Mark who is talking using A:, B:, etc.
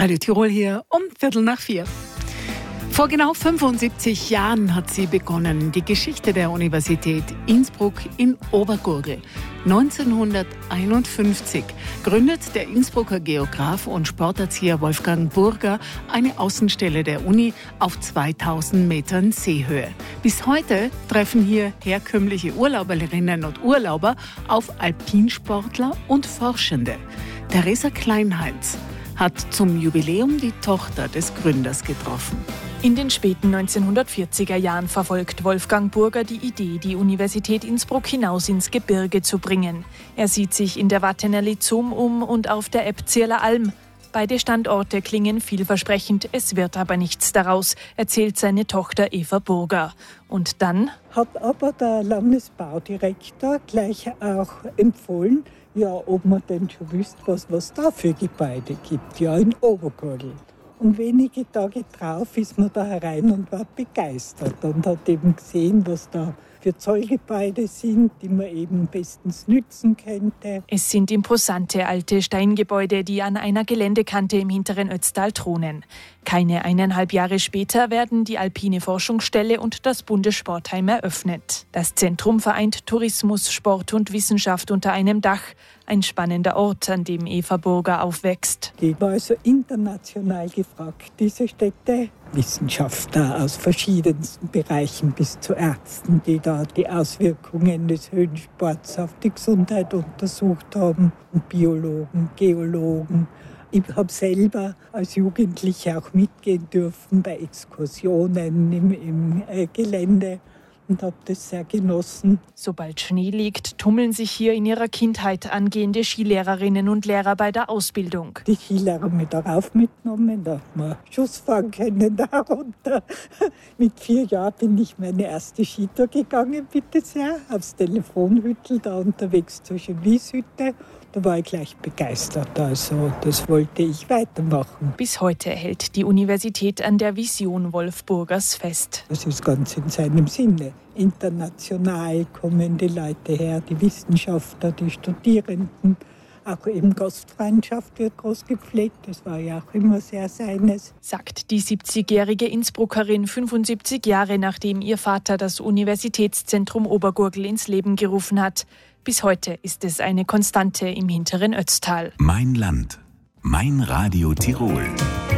A: Radio Tirol hier um 3:45. Vor genau 75 Jahren hat sie begonnen, die Geschichte der Universität Innsbruck in Obergurgl. 1951 gründet der Innsbrucker Geograf und Sporterzieher Wolfgang Burger eine Außenstelle der Uni auf 2000 Metern Seehöhe. Bis heute treffen hier herkömmliche Urlauberinnen und Urlauber auf Alpinsportler und Forschende. Theresa Kleinheinz hat zum Jubiläum die Tochter des Gründers getroffen.
B: In den späten 1940er Jahren verfolgt Wolfgang Burger die Idee, die Universität Innsbruck hinaus ins Gebirge zu bringen. Er sieht sich in der Wattenerli Zoom um und auf der Ebbzirler Alm. Beide Standorte klingen vielversprechend, es wird aber nichts daraus, erzählt seine Tochter Eva Burger. Und dann
C: hat aber der Landesbaudirektor gleich auch empfohlen, ob man denn schon wüsste, was da für Gebäude gibt, in Obergurgl. Und wenige Tage drauf ist man da herein und war begeistert und hat eben gesehen, was da für Zollgebäude sind, die man eben bestens nützen könnte.
B: Es sind imposante alte Steingebäude, die an einer Geländekante im hinteren Ötztal thronen. Keine 1,5 Jahre später werden die Alpine Forschungsstelle und das Bundessportheim eröffnet. Das Zentrum vereint Tourismus, Sport und Wissenschaft unter einem Dach. Ein spannender Ort, an dem Eva Burger aufwächst.
C: Die war also international gefragt, diese Stätte. Wissenschaftler aus verschiedensten Bereichen bis zu Ärzten, die da die Auswirkungen des Höhensports auf die Gesundheit untersucht haben. Und Biologen, Geologen. Ich habe selber als Jugendliche auch mitgehen dürfen bei Exkursionen im Gelände und habe das sehr genossen.
B: Sobald Schnee liegt, tummeln sich hier in ihrer Kindheit angehende Skilehrerinnen und Lehrer bei der Ausbildung.
C: Die Skilehrer haben mich darauf mitgenommen, da haben wir Schuss fahren können da runter. Mit 4 Jahren bin ich meine erste Skitour gegangen, bitte sehr, aufs Telefonhüttel, da unterwegs zur Chemieshütte. Da war ich gleich begeistert, also das wollte ich weitermachen.
B: Bis heute hält die Universität an der Vision Wolf Burgers fest.
C: Das ist ganz in seinem Sinne. International kommen die Leute her, die Wissenschaftler, die Studierenden. Auch eben Gastfreundschaft wird groß gepflegt, das war ja auch immer sehr seines.
B: Sagt die 70-jährige Innsbruckerin 75 Jahre, nachdem ihr Vater das Universitätszentrum Obergurgl ins Leben gerufen hat. Bis heute ist es eine Konstante im hinteren Ötztal.
D: Mein Land, mein Radio Tirol.